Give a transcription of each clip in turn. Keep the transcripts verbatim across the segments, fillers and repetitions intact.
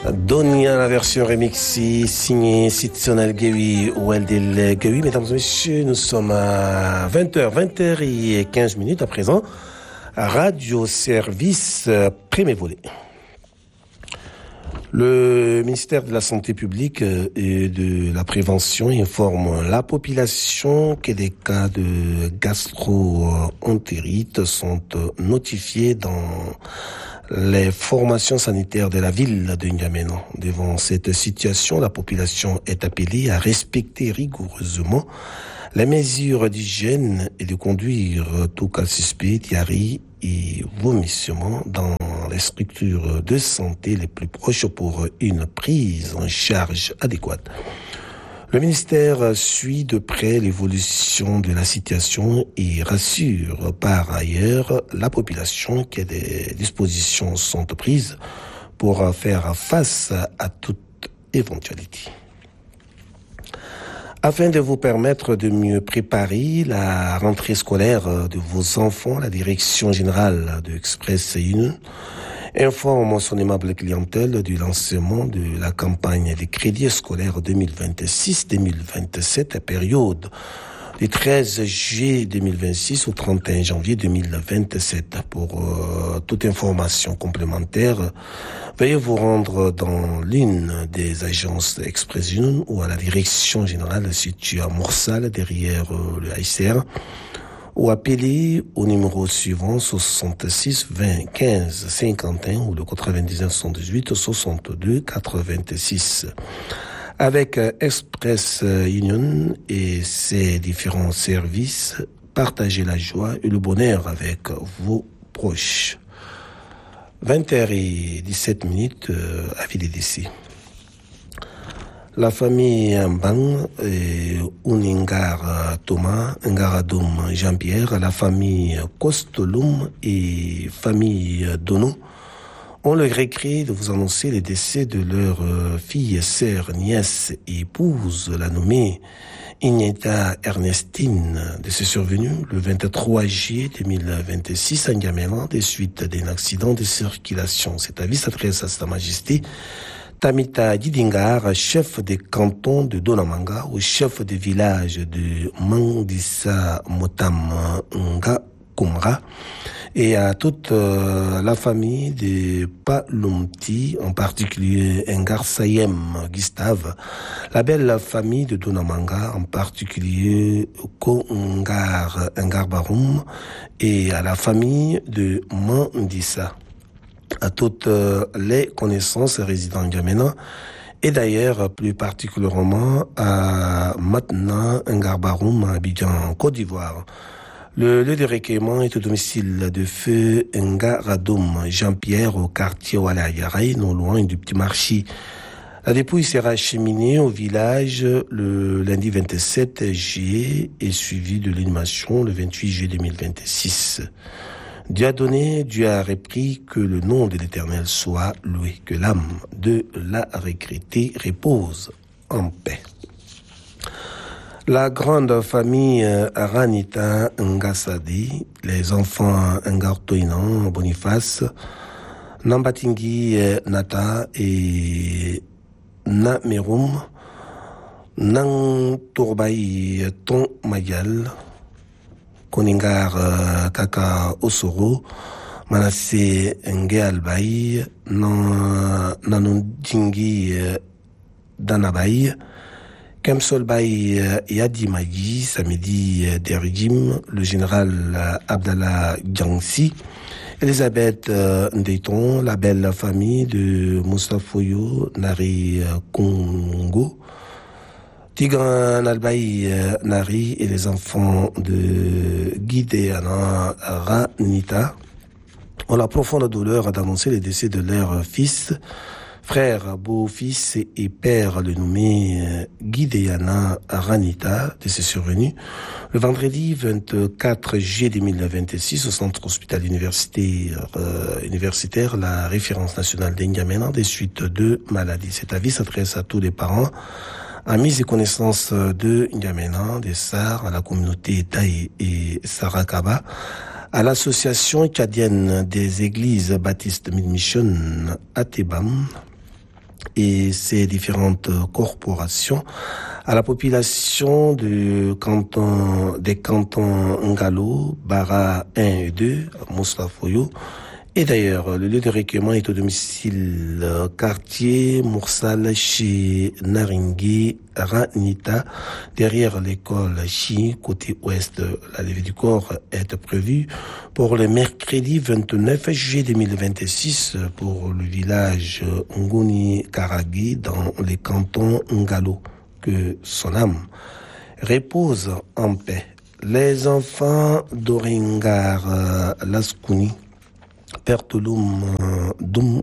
Donia, la version remixée, signée Citizen Gewi ou Eldel Gewi. Mesdames et messieurs, nous sommes à vingt heures, vingt heures et quinze minutes à présent. Radio Service, premier volet. Le ministère de la Santé publique et de la Prévention informe la population que des cas de gastro-entérite sont notifiés dans les formations sanitaires de la ville de N'Djamena. Devant cette situation, la population est appelée à respecter rigoureusement les mesures d'hygiène et de conduire tout cas suspect, diarrhée et vomissement dans les structures de santé les plus proches pour une prise en charge adéquate. Le ministère suit de près l'évolution de la situation et rassure par ailleurs la population que des dispositions sont prises pour faire face à toute éventualité. Afin de vous permettre de mieux préparer la rentrée scolaire de vos enfants, la Direction générale de Express Union informe son aimable clientèle du lancement de la campagne des crédits scolaires deux mille vingt-six deux mille vingt-sept, à période du treize juillet deux mille vingt-six au trente et un janvier deux mille vingt-sept. Pour euh, toute information complémentaire, veuillez vous rendre dans l'une des agences Express Union ou à la direction générale située à Morsal, derrière euh, le A I C R, ou appeler au numéro suivant soixante-six vingt quinze cinquante et un ou le quatre-vingt-dix-neuf soixante-dix-huit soixante-deux quatre-vingt-six. Avec Express Union et ses différents services, partagez la joie et le bonheur avec vos proches. vingt heures dix-sept minutes à Villedécy. La famille Mbang, et Uningar Thomas, Ngaradoum Jean-Pierre, la famille Kostolum et famille Dono ont le regret de vous annoncer le décès de leur fille, sœur, nièce et épouse, la nommée Igneta Ernestine. De ce survenu le vingt-trois juillet deux mille vingt-six à N'Djamena, des suites d'un accident de circulation. Cet avis s'adresse à Sa Majesté Tamita Didingar, chef de canton de Donamanga, au chef de village de Mandissa Motam Nga Kumra, et à toute euh, la famille de Palumti, en particulier Ngar Sayem Gustave, la belle famille de Donamanga, en particulier Kongar Ngarbarum, et à la famille de Mandissa, à toutes les connaissances résidant en N'Djamena, et d'ailleurs plus particulièrement à Matna Ngarbarum, à Abidjan, en Côte d'Ivoire. Le lieu de recueillement est au domicile de feu Ngaradoum Jean-Pierre, au quartier Ouala-Yaraï, non loin du petit marché. La dépouille sera acheminée au village le lundi vingt-sept juillet et suivie de l'inhumation le vingt-huit juillet deux mille vingt-six. Dieu a donné, Dieu a repris, que le nom de l'Éternel soit loué, que l'âme de la regrettée repose en paix. La grande famille Aranita Ngasadi, les enfants Ngartoinan, Boniface, Nambatingi Nata et Namerum, Nang Tourbaï Ton Mayal, Koningar Kaka Osoro, Manassé Ngealbaï, Nanundingi Danabaï, Kemsolbaï Yadi Magi, samedi Derjim, le général Abdallah Djangsi, Elisabeth Ndeiton, la belle famille de Moussafoyo, Nari Congo, Tigran Albaï Nari et les enfants de Guidéana Ranita ont la profonde douleur d'annoncer le décès de leur fils, frère, beau-fils et père, le nommé Guidéana Ranita, de ses survenus le vendredi vingt-quatre juillet deux mille vingt-six au centre hospitalier universitaire, euh, universitaire la référence nationale d'N'Djamena des suites de maladies. Cet avis s'adresse à tous les parents, amis et connaissances de N'Djamena, des S A R, à la communauté Taï et Sarakaba, à l'association tchadienne des églises baptistes Mid-Mission Atebam, et ses différentes corporations, à la population du canton, des cantons Ngalo, Bara un et deux, Moussafoyo. Et d'ailleurs, le lieu de recueillement est au domicile euh, quartier Moursal chez Naringui, Ranita, derrière l'école Chi, côté ouest. La levée du corps est prévue pour le mercredi vingt-neuf juillet deux mille vingt-six pour le village Nguni Karagi dans les cantons Ngalo. Que son âme repose en paix. Les enfants d'Oringar euh, Laskouni, Pertulum euh, Dum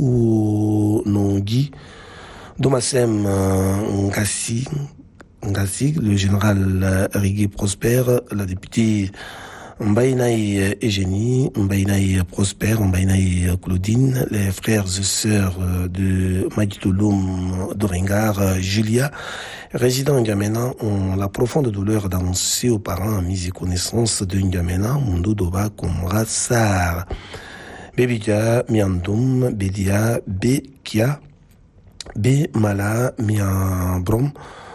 ou Nongi, Domasem euh, Ngassi, Ngassi, le général euh, Rigui Prosper, la députée Mbaïnaï Eugénie, Mbaïnaï Prosper, Mbaïnaï Claudine, les frères et sœurs de Magitoloum d'Oringar, Julia, résidant en N'Djamena, ont la profonde douleur d'annoncer aux parents mis et connaissance de N'Djamena, Mundo Doba, Komra, Sar, Bebidia, Miandoum, Bedia, Bekia, Be Mala, Miambrom,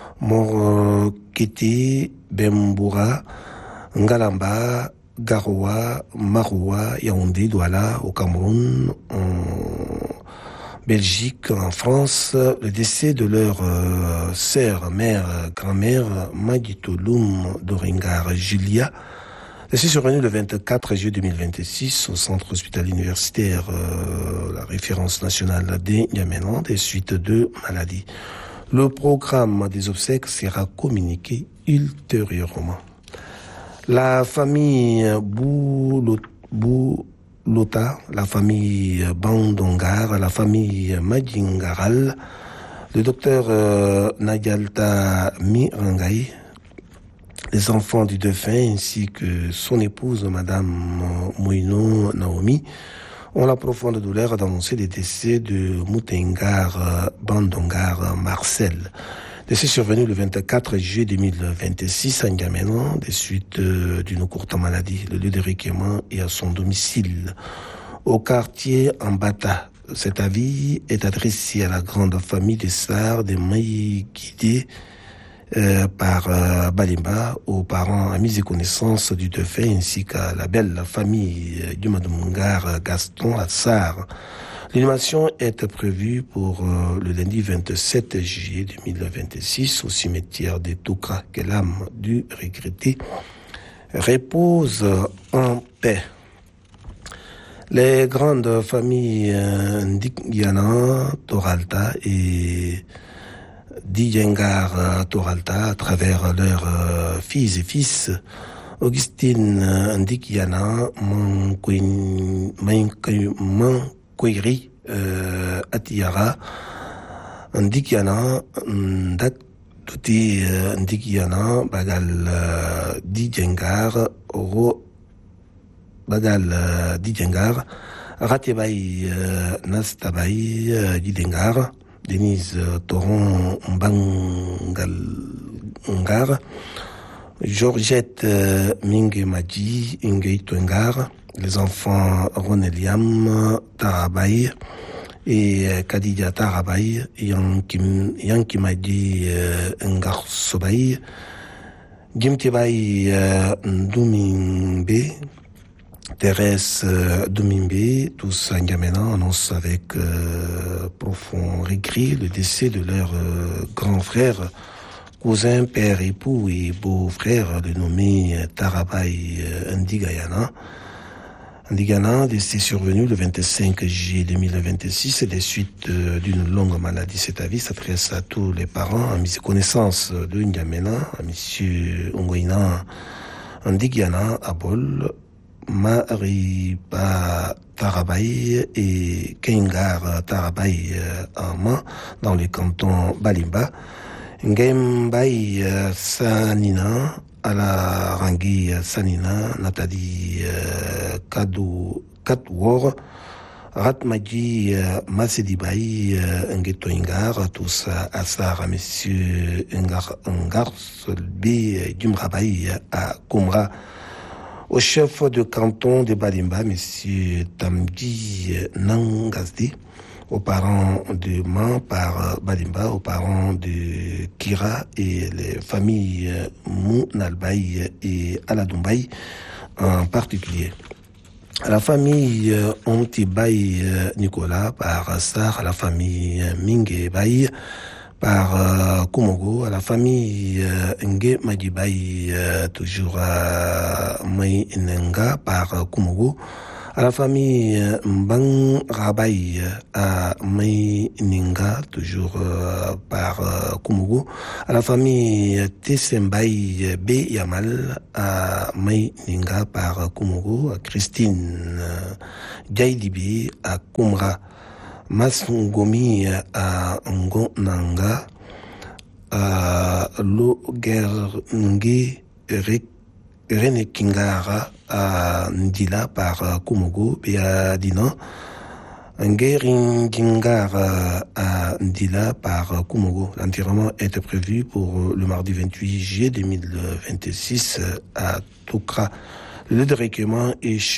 Mor Kete, Bemboura, Ngalamba, Garoua, Maroua, Yaoundé, Douala, au Cameroun, en Belgique, en France, le décès de leur euh, sœur, mère, grand-mère, Magitoloum d'Oringar, Julia. Décès survenu le vingt-quatre juillet deux mille vingt-six au centre hospitalier universitaire, euh, la référence nationale des N'Djamena, des suites de maladies. Le programme des obsèques sera communiqué ultérieurement. La famille Boulota, la famille Bandongar, la famille Madjingaral, le docteur euh, Nagyalta Mirangai, les enfants du défunt ainsi que son épouse, Madame Moïno Naomi, ont la profonde douleur d'annoncer les décès de Moutengar Bandongar Marcel. Décès survenu le vingt-quatre juillet deux mille vingt-six à N'Djamena, des suites euh, d'une courte maladie. Le lieu de recueillement est à son domicile, au quartier Ambata. Cet avis est adressé à la grande famille des Sars des Maï guidés euh, par euh, Balimba, aux parents, amis et connaissances du défunt, ainsi qu'à la belle famille euh, du Madomungar Gaston à Sars. L'inhumation est prévue pour euh, le lundi vingt-sept juillet deux mille vingt-six au cimetière de Toukra, que l'âme du regretté repose en paix. Les grandes familles euh, Ndigyana, Toralta et Dijengar Toralta, à travers leurs euh, filles et fils, Augustine Ndigyana, Mankoui Kweri euh, Atiara, Ndikiana, Ndak Tuti Ndikiana, Bagal euh, Dijengar, Oro Bagal euh, Dijengar, Ratebai euh, Nastabai euh, Didengar, Denise euh, Toron Mbangal Ngar, Georgette euh, Mingue Madji Inge Twengar, les enfants Roneliam Tarabay et Kadidia Tarabay, Yankimadi euh, Ngar Sobay, Gimtibay euh, Ndumimbe, Thérèse euh, Dumimbe, tous à N'Djamena annoncent avec euh, profond regret le décès de leur euh, grand frère, cousin, père, époux et beau-frère, le nommé Tarabay euh, Ndigayana. Ndigana, décès survenu le vingt-cinq juillet deux mille vingt-six des suites euh, d'une longue maladie. Cet avis s'adresse à tous les parents, à mes connaissances de N'Djamena, à monsieur Ongoina Ndigana Abol, Mariba Tarabay et Kengar Tarabay Ama dans le canton Balimba, Ngembay Sanina, Ala Rangi Sanina, Nathalie euh, Kadou Katwor, Ratmaji euh, Masedibay euh, Ngeto Ingar, tous à Assar, Monsieur Ngar Ngar Solbi Dumrabay à Koumra, au chef de canton de Balimba, Monsieur Tamdi Nangazdi, aux parents de Man par Badimba, aux parents de Kira et les familles Mounalbaï et Aladumbaï en particulier. À la famille Ontibaï Nicolas par Sar, à la famille Mingue Baï par Kumogo, à la famille Nge Madibaï, toujours à Mai Nenga par Kumogo, à la famille Mbang Rabaï à Mai Ninga, toujours par Kumogo, à la famille Tessembaï B Yamal à Mai Ninga par Kumogo, à Christine Gaïdibi à Kumra, Masngomi à Ngonanga, à Logerngé René Kingara à Ndila par Kumogo et à Dinan, Ngeringingar à Ndila par Kumogo. L'enterrement est prévu pour le mardi vingt-huit juillet deux mille vingt-six à Toukra. Le lieu de recueillement est